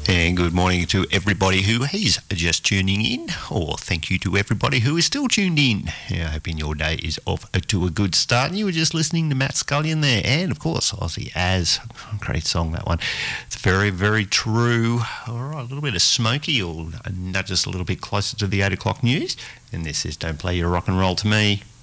And good morning to everybody who is just tuning in, or thank you to everybody who is still tuned in. Hoping your day is off to a good start. And you were just listening to Matt Scullion there, and of course Ozzy Az. Great song, that one. It's very, very true. All right, a little bit of Smokey, or nudge us a little bit closer to the 8 o'clock news. And this is Don't Play Your Rock and Roll to Me.